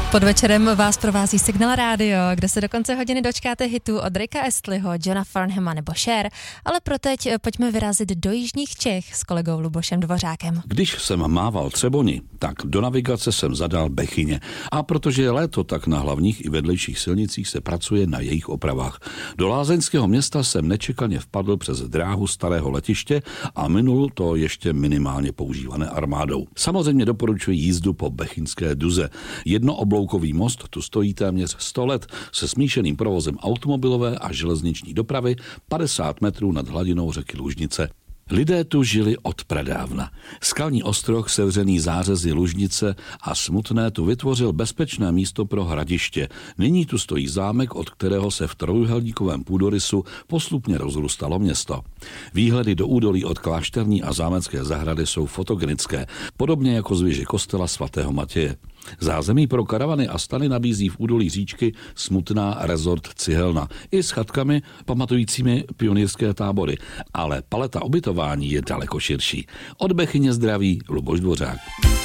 Pod večerem vás provází Signál Radio, kde se do konce hodiny dočkáte hitů od Ricka Astleyho, Johna Farnhama nebo Cher, ale pro teď pojďme vyrazit do jižních Čech s kolegou Lubošem Dvořákem. Když jsem mával Třeboni, tak do navigace jsem zadal Bechyně. A protože je léto, tak na hlavních i vedlejších silnicích se pracuje na jejich opravách. Do lázeňského města jsem nečekaně vpadl přes dráhu starého letiště a minul to ještě minimálně používané armádou. Samozřejmě doporučuji jízdu po Bechyňské duze. Jednoobloukový most tu stojí téměř 100 let se smíšeným provozem automobilové a železniční dopravy 50 metrů nad hladinou řeky Lužnice. Lidé tu žili od pradávna. Skalní ostroh, sevřený zářezy Lužnice a Smutné tu vytvořil bezpečné místo pro hradiště. Nyní tu stojí zámek, od kterého se v trojúhelníkovém půdorysu postupně rozrůstalo město. Výhledy do údolí od klášterní a zámecké zahrady jsou fotogenické, podobně jako z věže kostela svatého Matěje. Zázemí pro karavany a stany nabízí v údolí říčky Smutná rezort Cihelna i s chatkami pamatujícími pionýrské tábory, ale paleta ubytování je daleko širší. Od Bechyně zdraví Luboš Dvořák.